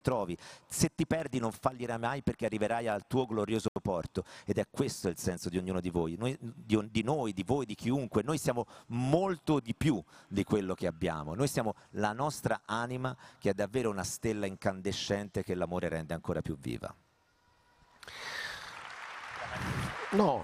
trovi. Se ti perdi non fallirai mai perché arriverai al tuo glorioso porto. Ed è questo il senso di ognuno di voi, di noi, di voi, di chiunque. Noi siamo molto di più di quello che abbiamo. Noi siamo la nostra anima che è davvero una stella incandescente che l'amore rende ancora più viva. No.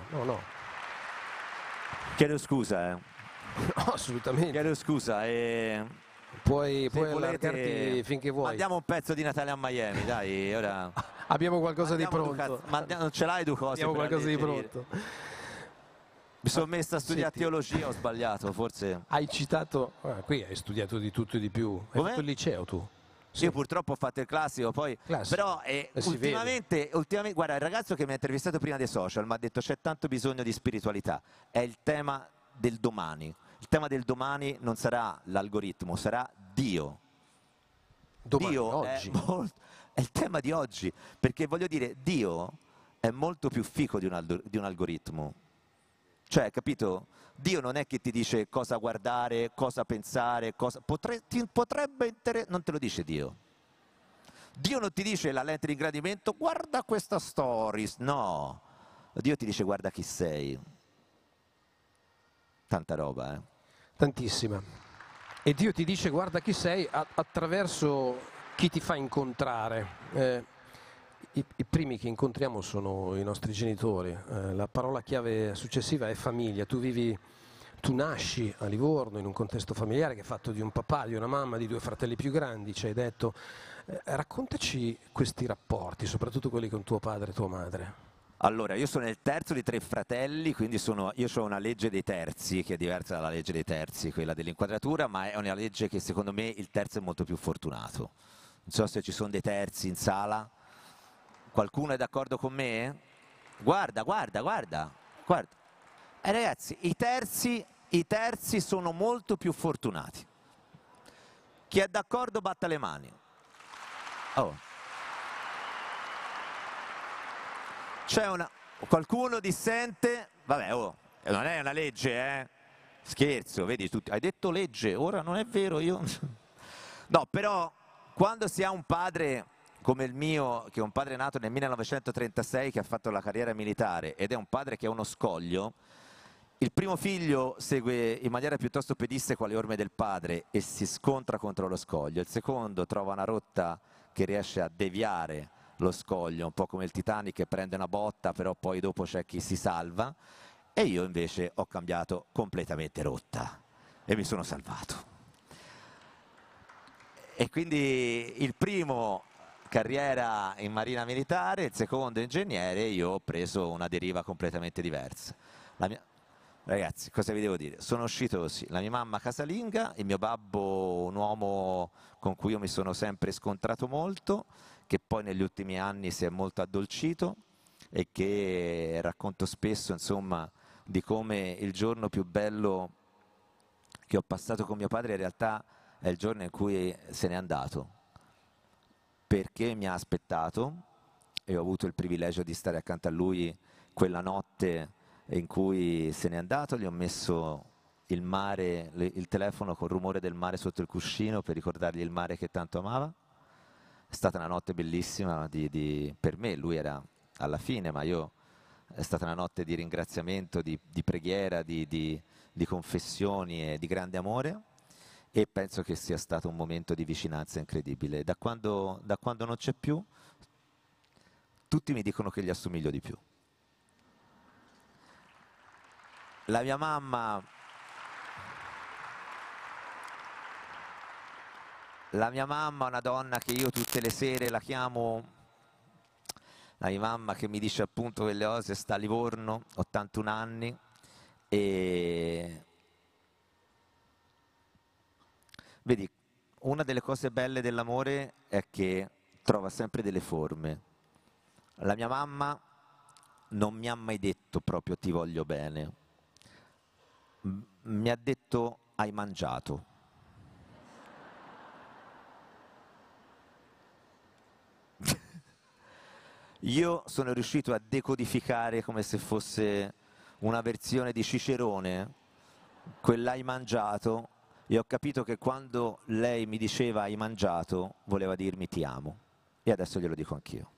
Chiedo scusa, No, assolutamente. Chiedo scusa. Puoi Se allargarti finché vuoi. Mandiamo un pezzo di Natale a Miami, dai, ora. Abbiamo qualcosa di pronto. Non ce l'hai due cose? Abbiamo qualcosa di pronto. Mi sono messo a studiare Senti, teologia, ho sbagliato, forse. Hai citato, qui hai studiato di tutto e di più. Hai Com'è? fatto il liceo tu? Sì. Io purtroppo ho fatto il classico, poi però ultimamente, guarda, il ragazzo che mi ha intervistato prima dei social mi ha detto c'è tanto bisogno di spiritualità, è il tema del domani. Il tema del domani non sarà l'algoritmo, sarà Dio. Domani, Dio oggi. è il tema di oggi, perché voglio dire, Dio è molto più fico di un algoritmo. Cioè, capito? Dio non è che ti dice cosa guardare, cosa pensare, ti potrebbe interessare, non te lo dice Dio. Dio non ti dice la lente di ingrandimento, guarda questa stories, no. Dio ti dice guarda chi sei. Tanta roba, Tantissima. E Dio ti dice guarda chi sei attraverso chi ti fa incontrare. I primi che incontriamo sono i nostri genitori. La parola chiave successiva è famiglia. Tu nasci a Livorno in un contesto familiare che è fatto di un papà, di una mamma, di due fratelli più grandi, ci hai detto. Raccontaci questi rapporti, soprattutto quelli con tuo padre e tua madre. Allora, io sono il terzo di 3 fratelli, quindi io ho una legge dei terzi, che è diversa dalla legge dei terzi, quella dell'inquadratura, ma è una legge che secondo me il terzo è molto più fortunato. Non so se ci sono dei terzi in sala. Qualcuno è d'accordo con me? Guarda. Ragazzi, i terzi sono molto più fortunati. Chi è d'accordo batta le mani. Oh. Qualcuno dissente? Vabbè, non è una legge, Scherzo, vedi, hai detto legge, ora non è vero, io... No, però, quando si ha un padre come il mio, che è un padre nato nel 1936, che ha fatto la carriera militare, ed è un padre che è uno scoglio, il primo figlio segue in maniera piuttosto pedissequa le orme del padre e si scontra contro lo scoglio, il secondo trova una rotta che riesce a deviare lo scoglio, un po' come il Titanic che prende una botta, però poi dopo c'è chi si salva, e io invece ho cambiato completamente rotta e mi sono salvato. E quindi il primo carriera in marina militare, il secondo ingegnere, e io ho preso una deriva completamente diversa. Ragazzi, cosa vi devo dire? Sono uscito così, la mia mamma casalinga, il mio babbo un uomo con cui io mi sono sempre scontrato molto, che poi negli ultimi anni si è molto addolcito e che racconto spesso, insomma, di come il giorno più bello che ho passato con mio padre in realtà è il giorno in cui se n'è andato, perché mi ha aspettato e ho avuto il privilegio di stare accanto a lui quella notte in cui se n'è andato. Gli ho messo il mare, il telefono col rumore del mare sotto il cuscino per ricordargli il mare che tanto amava. È stata una notte bellissima per me, lui era alla fine, ma è stata una notte di ringraziamento, di preghiera, di confessioni e di grande amore, e penso che sia stato un momento di vicinanza incredibile. Da quando non c'è più, tutti mi dicono che gli assomiglio di più. La mia mamma è una donna che io tutte le sere la chiamo, la mia mamma che mi dice appunto quelle cose, sta a Livorno, 81 anni, e vedi, una delle cose belle dell'amore è che trova sempre delle forme. La mia mamma non mi ha mai detto proprio ti voglio bene, mi ha detto hai mangiato. Io sono riuscito a decodificare come se fosse una versione di Cicerone, quell'hai mangiato, e ho capito che quando lei mi diceva hai mangiato, voleva dirmi ti amo. e adesso glielo dico anch'io.